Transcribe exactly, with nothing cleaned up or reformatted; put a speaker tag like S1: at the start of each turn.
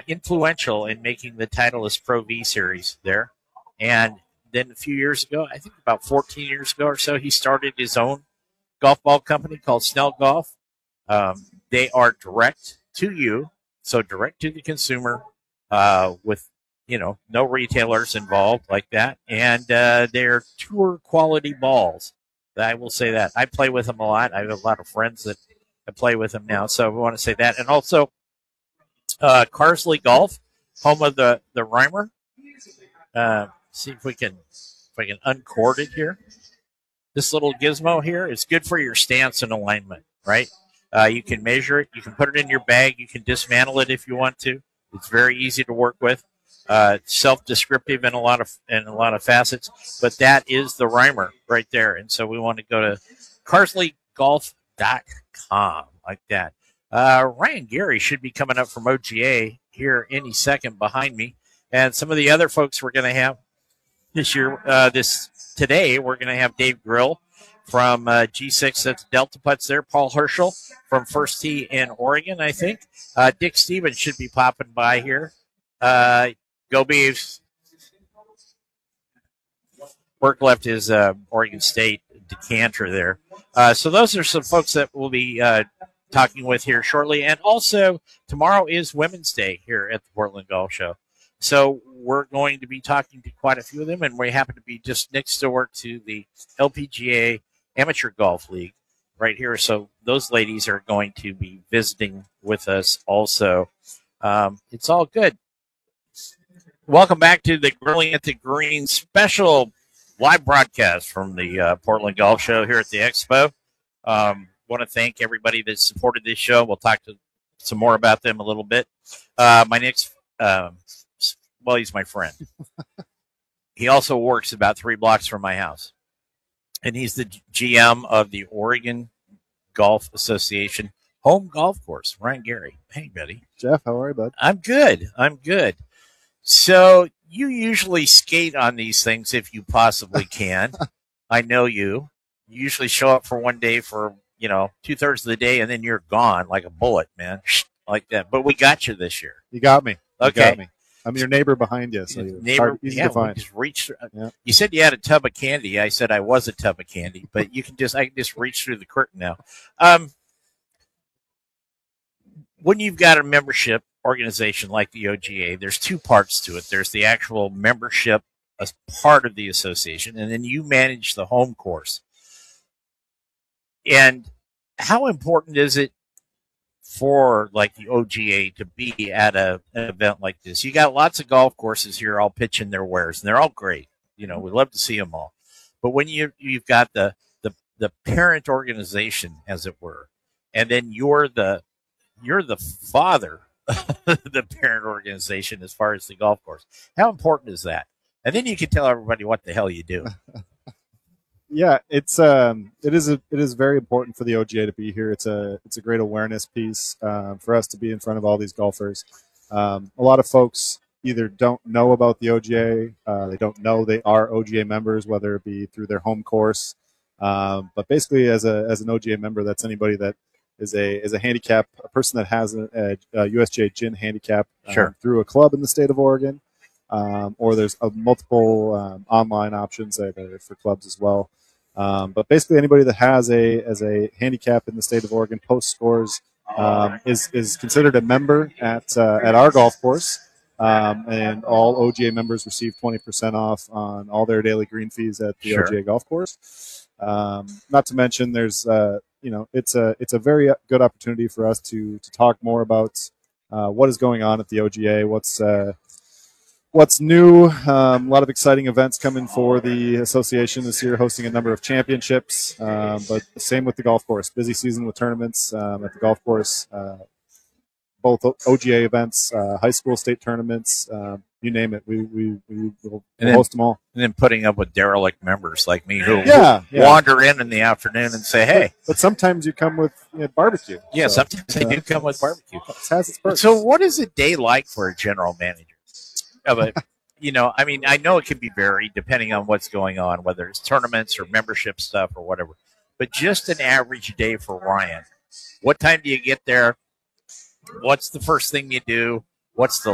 S1: influential in making the Titleist Pro V series there. And then a few years ago, I think about fourteen years ago or so, he started his own golf ball company called Snell Golf. Um, they are direct to you, so direct to the consumer, uh, with, you know, no retailers involved like that. And uh, they're tour quality balls. I will say that. I play with them a lot. I have a lot of friends that I play with them now, so I want to say that. And also, uh, Carsley Golf, home of the, the Reimer. Uh, see if we can if I can uncord it here. This little gizmo here is good for your stance and alignment, right? Uh, you can measure it. You can put it in your bag. You can dismantle it if you want to. It's very easy to work with. Uh, self-descriptive in a lot of in a lot of facets, but that is the Reimer right there. And so we want to go to carsley golf dot com like that. Uh, Ryan Gary should be coming up from O G A here any second behind me, and some of the other folks we're going to have this year, uh, this today, we're going to have Dave Grill from uh, G six. That's Delta Putts there. Paul Herschel from First Tee in Oregon, I think. Uh, Dick Stevens should be popping by here. Uh, Go Beavs. Work left his uh, Oregon State decanter there. Uh, so those are some folks that we'll be uh, talking with here shortly. And also, tomorrow is Women's Day here at the Portland Golf Show. So we're going to be talking to quite a few of them, and we happen to be just next door to the L P G A Amateur Golf League right here. So those ladies are going to be visiting with us also. Um, it's all good. Welcome back to the Grilling at the Green special live broadcast from the uh, Portland Golf Show here at the Expo. Um, want to thank everybody that supported this show. We'll talk to some more about them a little bit. Uh, my next, um, well, he's my friend. He also works about three blocks from my house, and he's the G M of the Oregon Golf Association home golf course. Ryan Gary. Hey, buddy.
S2: Jeff, how are you, bud?
S1: I'm good. I'm good. So you usually skate on these things if you possibly can. I know you. You usually show up for one day for, you know, two-thirds of the day, and then you're gone like a bullet, man, like that. But we got you this year.
S2: You got me. You
S1: okay.
S2: Got me. I'm your neighbor behind you, so you're
S1: neighbor,
S2: hard, easy
S1: yeah,
S2: to find.
S1: We just reach,
S2: yeah.
S1: You said you had a tub of candy. I said I was a tub of candy, but you can just I can just reach through the curtain now. Um, when you've got a membership organization like the O G A, there's two parts to it. There's the actual membership as part of the association, and then you manage the home course. And how important is it for like the O G A to be at a, an event like this? You got lots of golf courses here all pitching their wares, and they're all great. You know, we love to see them all. But when you you've got the the the parent organization, as it were, and then you're the you're the father the parent organization as far as the golf course. How important is that? And then you can tell everybody what the hell you do.
S2: Yeah, it's um, it is a, it is very important for the O G A to be here. It's a it's a great awareness piece uh, for us to be in front of all these golfers. Um, a lot of folks either don't know about the O G A, uh, they don't know they are O G A members, whether it be through their home course. Um, but basically, as a as an O G A member, that's anybody that is a is a handicap, a person that has a, a, a U S G A Gin handicap um,
S1: sure.
S2: through a club in the state of Oregon, um, or there's a multiple um, online options that are for clubs as well. Um, but basically, anybody that has a as a handicap in the state of Oregon, post scores, um, is is considered a member at uh, at our golf course, um, and all O G A members receive twenty percent off on all their daily green fees at the
S1: sure.
S2: O G A golf course. Um, not to mention, there's uh, you know, it's a it's a very good opportunity for us to to talk more about uh, what is going on at the O G A, what's uh, what's new. Um, a lot of exciting events coming for the association this year, hosting a number of championships. Um, but same with the golf course, busy season with tournaments um, at the golf course. Uh, both O G A events, uh, high school state tournaments, uh, you name it. We we we will
S1: then,
S2: host them all.
S1: And then putting up with derelict members like me who
S2: yeah, yeah.
S1: wander in in the afternoon and say, "Hey."
S2: But, but sometimes you come with you know, barbecue.
S1: Yeah,
S2: so,
S1: sometimes they uh, do come with barbecue.
S2: It has its perks.
S1: So, what is a day like for a general manager? Of a, you know, I mean, I know it can be varied depending on what's going on, whether it's tournaments or membership stuff or whatever. But just an average day for Ryan. What time do you get there? What's the first thing you do? What's the